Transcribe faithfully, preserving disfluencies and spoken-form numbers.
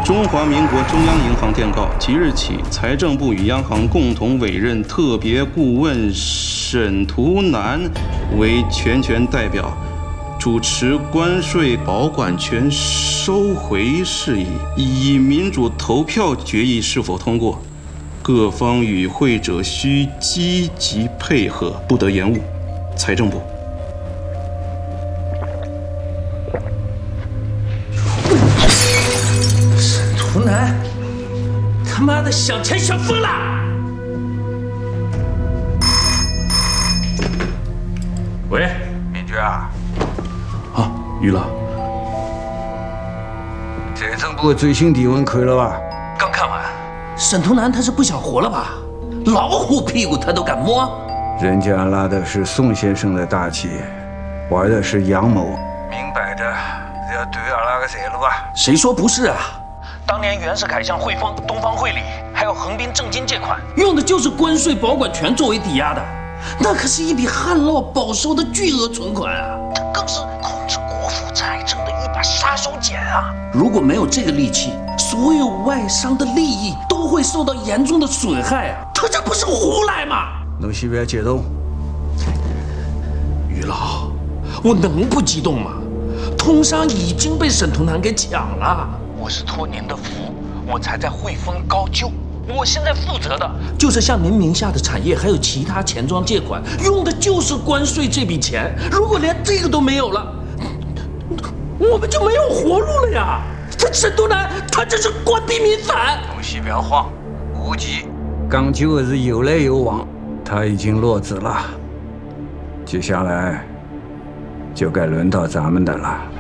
中华民国中央银行电告：即日起，财政部与央行共同委任特别顾问沈图南为全权代表，主持关税保管权收回事宜，以民主投票决议是否通过。各方与会者需积极配合，不得延误。财政部。 沈图南，他妈的想钱想疯了！喂， 明君啊。 啊，于老。 财政部的最新提问看了吧？ 刚看完。沈图南他是不想活了吧？老虎屁股他都敢摸？ 人家拉的是宋先生的大旗，玩的是杨某，明摆着是要对俺拉个财路啊！ 谁说不是啊？当年袁世凯向汇丰、东方汇理还有横滨正金借款，用的就是关税保管权作为抵押的，那可是一笔旱涝保收的巨额存款啊！它更是控制国府财政的一把杀手锏啊！如果没有这个利器，所有外商的利益都会受到严重的损害啊！他这不是胡来吗？ 侬先不要激动， 于老，我能不激动吗？通商已经被沈图南给抢了，我是托您的福，我才在汇丰高就。我现在负责的就是向您名下的产业还有其他钱庄借款，用的就是关税这笔钱。如果连这个都没有了，我们就没有活路了呀！这沈图南，他这是官逼民反。 侬先不要慌，无忌刚就的是有来有往，他已经落子了，接下来就该轮到咱们的了。